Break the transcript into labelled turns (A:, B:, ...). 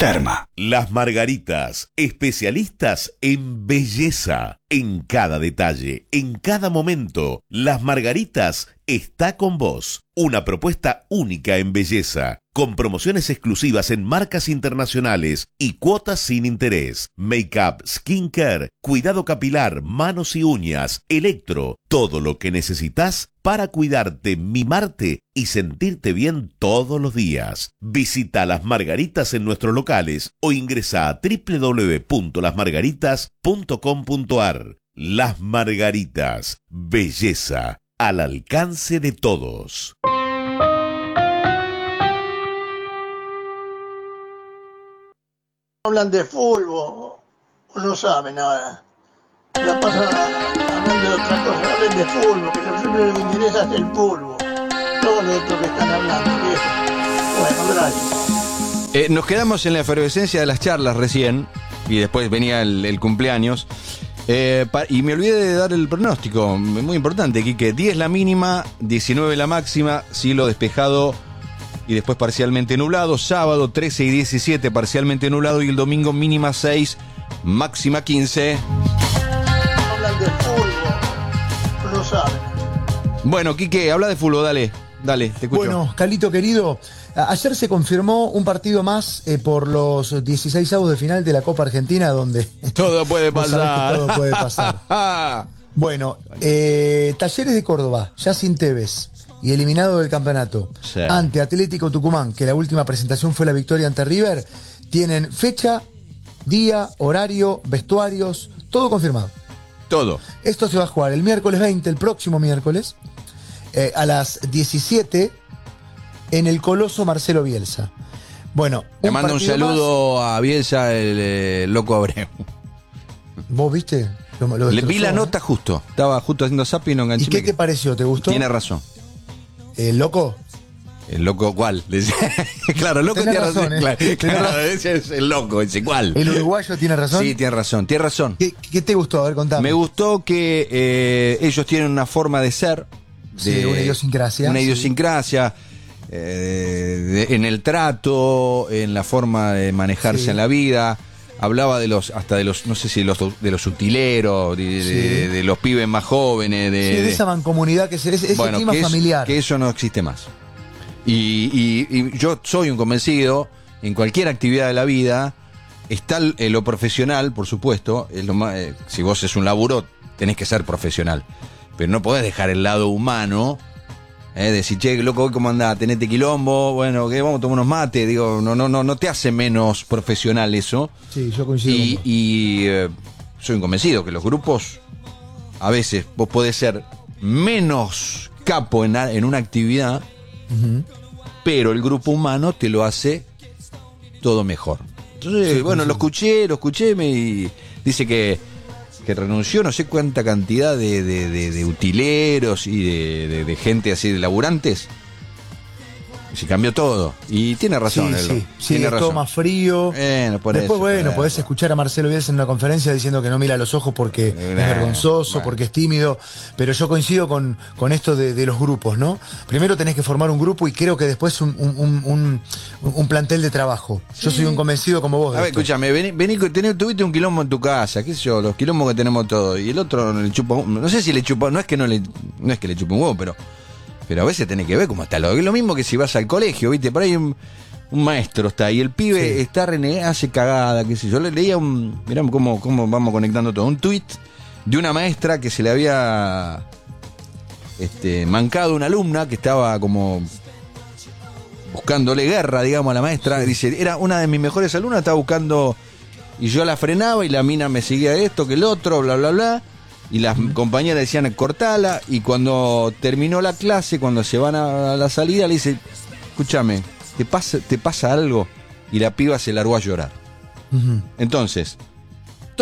A: Terma.
B: Las Margaritas, especialistas en belleza. En cada detalle, en cada momento, Las Margaritas está con vos. Una propuesta única en belleza, con promociones exclusivas en marcas internacionales y cuotas sin interés. Make-up, skincare, cuidado capilar, manos y uñas, electro, todo lo que necesitas para cuidarte, mimarte y sentirte bien todos los días. Visita Las Margaritas en nuestros locales o ingresa a www.lasmargaritas.com.ar. Las Margaritas, belleza al alcance de todos.
C: Hablan de fútbol, no saben nada. La pasan hablando de otra cosa, hablan de fútbol, que lo primero que interesa es el fútbol. Todo lo otro que están hablando, ¿viejo? Bueno, gracias.
D: Nos quedamos en la efervescencia de las charlas recién, y después venía el cumpleaños. Y me olvidé de dar el pronóstico, muy importante, Quique. 10 la mínima, 19 la máxima, cielo despejado y después parcialmente nublado. Sábado 13 y 17 parcialmente nublado y el domingo mínima 6, máxima 15.
C: Hablan de fútbol, no saben.
D: Bueno, Quique, habla de fútbol, dale, te escucho.
E: Bueno, Calito querido, ayer se confirmó un partido más por los 16avos de final de la Copa Argentina, donde
D: todo puede pasar.
E: Todo puede pasar. Bueno, Talleres de Córdoba, ya sin Tevez y eliminado del campeonato, sí, ante Atlético Tucumán, que la última presentación fue la victoria ante River, tienen fecha, día, horario, vestuarios, todo confirmado.
D: Todo.
E: Esto se va a jugar el miércoles 20, el próximo miércoles, a las 17 en el Coloso Marcelo Bielsa. Bueno,
D: le mando un saludo más a Bielsa, el loco Abreu.
E: ¿Vos viste?
D: Le vi la nota justo. Estaba justo haciendo zapping y no enganché.
E: ¿Y qué te pareció? ¿Te gustó?
D: Tiene razón.
E: ¿El loco?
D: ¿El loco cuál? Claro, el loco tiene razón. Claro, ese es el loco, ese cuál.
E: ¿El uruguayo tiene razón?
D: Sí, tiene razón.
E: ¿Qué te gustó? A ver, contame.
D: Me gustó que ellos tienen una forma de ser.
E: Sí, una idiosincrasia.
D: Una idiosincrasia. En el trato, en la forma de manejarse en la vida. Hablaba de los, no sé si de los utileros, de los pibes más jóvenes.
E: De esa mancomunidad, ese clima familiar.
D: Que eso no existe más. Y yo soy un convencido, en cualquier actividad de la vida, está lo profesional, por supuesto. Si vos es un laburo, tenés que ser profesional. Pero no podés dejar el lado humano. Decir, che, loco, ¿cómo andás? ¿Tenete quilombo? Bueno, ¿qué? Vamos a tomar unos mates. Digo, no te hace menos profesional eso.
E: Sí, yo coincido.
D: Soy un convencido que los grupos, a veces vos podés ser menos capo en una actividad, pero el grupo humano te lo hace todo mejor. Entonces, bueno, lo escuché, y dice que renunció no sé cuánta cantidad de utileros y de gente así, de laburantes. Se cambió todo. Y tiene razón.
E: Sí, es todo más frío. Después, podés escuchar a Marcelo Bielsa en una conferencia diciendo que no mira a los ojos porque es vergonzoso, porque es tímido. Pero yo coincido con esto de los grupos, ¿no? Primero tenés que formar un grupo y creo que después un plantel de trabajo. Yo soy un convencido como vos.
D: A ver, escúchame, vení, tuviste un quilombo en tu casa, qué sé yo, los quilombos que tenemos todos. Y el otro le chupa, no sé si le chupa, no es que le chupa un huevo, pero a veces tenés que ver cómo está. Es lo mismo que si vas al colegio, ¿viste? Por ahí un maestro está y el pibe está renegado, hace cagada, qué sé yo. Le leía mirá cómo vamos conectando todo. Un tuit de una maestra que se le había mancado una alumna que estaba como buscándole guerra, digamos, a la maestra. Dice, era una de mis mejores alumnas, estaba buscando, y yo la frenaba y la mina me seguía esto, que el otro, bla, bla, bla. Y las compañeras decían, cortala. Y cuando terminó la clase, cuando se van a la salida, le dice, escúchame, ¿te pasa algo? Y la piba se largó a llorar. Entonces,